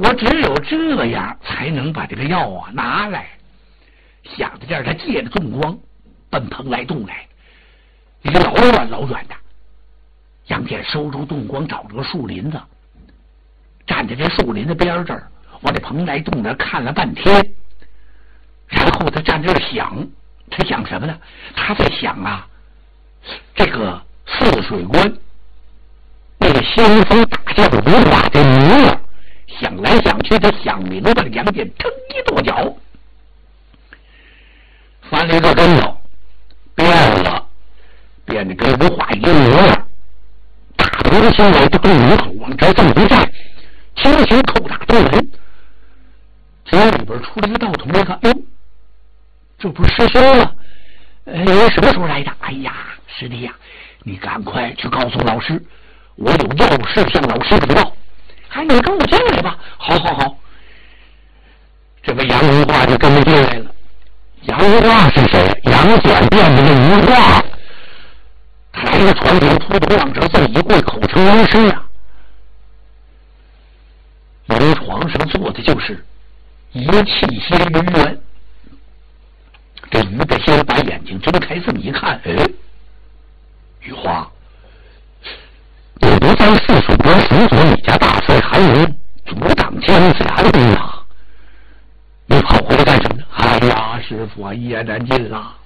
我只有这样才能把这个药啊拿来。想到这儿，他借着纵光奔蓬莱洞来，离老远老远的。杨戬收出洞光，找着个树林子，站在这树林子边这儿，往这蓬莱洞那看了半天，然后他站这儿想，他想什么呢？他在想啊，这个泗水关那个先锋大将吴华的模样，想来想去，他想明白了。杨戬腾一跺脚，翻了一个跟头，变得跟吴华一个模样，大头的心来到洞门口，往这这么一站，轻轻叩打洞门。结果里边出来一个道童，一看，哎呦，这不是师兄吗？什么时候来的？哎呀，师弟呀，你赶快去告诉老师，我有要事向老师禀报。哎，你跟我进来吧。好。这个杨无化就跟着进来了。杨无化是谁？杨戬变的那无化。他来到床前，扑通往这这么一跪，口称王师啊。由床上坐的就是一气仙于元。这于北先把眼睛睁开，这么一看，玉华，你不在泗水关辅佐你家大帅韩荣，阻挡姜子牙的功劳，你跑回来干什么呢？哎呀，师傅啊，一言难尽啊！